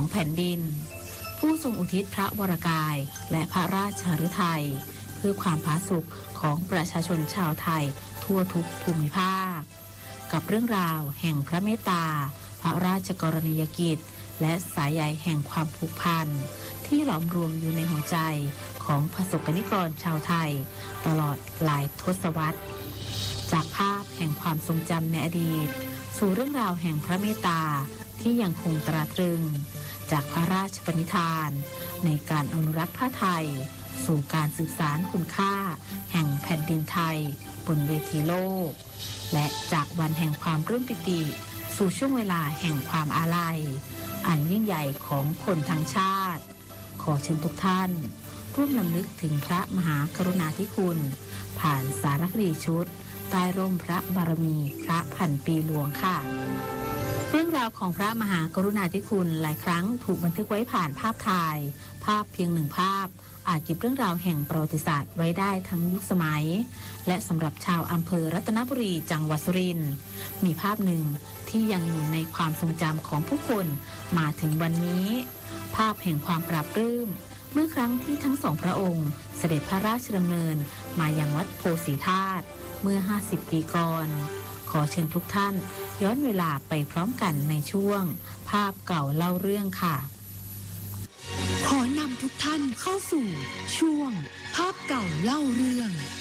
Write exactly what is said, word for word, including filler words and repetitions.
ของแผ่นดินผู้ทรงอุทิศพระวรกายและพระราชฤทัยเพื่อความผาสุกของประชาชนชาวไทยทั่วทุกภูมิภาคกับเรื่องราวแห่งพระเมตตาพระราชกรณียกิจและสายใยแห่งความผูกพันที่หลอมรวมอยู่ในหัวใจของประสบนิกรชาวไทยตลอดหลายทศวรรษจากภาพแห่งความทรงจำในอดีตสู่เรื่องราวแห่งพระเมตตาที่ยังคงตราตรึงจากพระราชปณิธานในการอนุรักษ์ผ้าไทยสู่การสืบสานคุณค่าแห่งแผ่นดินไทยบนเวทีโลกและจากวันแห่งความรื่นปิติสู่ช่วงเวลาแห่งความอาลัยอันยิ่งใหญ่ของคนทั้งชาติขอเชิญทุกท่านร่วมรำลึกถึงพระมหากรุณาธิคุณผ่านสารคดีชุดใต้ร่มพระบารมีพระพันปีหลวงค่ะเรื่องราวของพระมหากรุณาธิคุณหลายครั้งถูกบันทึกไว้ผ่านภาพถ่ายภาพเพียงหนึ่งภาพอาจเก็บเรื่องราวแห่งประวัติศาสตร์ไว้ได้ทั้งยุคสมัยและสำหรับชาวอำเภอรัตนบุรีจังหวัดสุรินทร์มีภาพหนึ่งที่ยังอยู่ในความทรงจำของผู้คนมาถึงวันนี้ภาพแห่งความปราบปลื้มเมื่อครั้งที่ทั้งสองพระองค์เสด็จพระราชดำเนินมายังวัดโพสีธาตุเมื่อห้าสิบปีก่อนขอเชิญทุกท่านย้อนเวลาไปพร้อมกันในช่วงภาพเก่าเล่าเรื่องค่ะขอนำทุกท่านเข้าสู่ช่วงภาพเก่าเล่าเรื่อง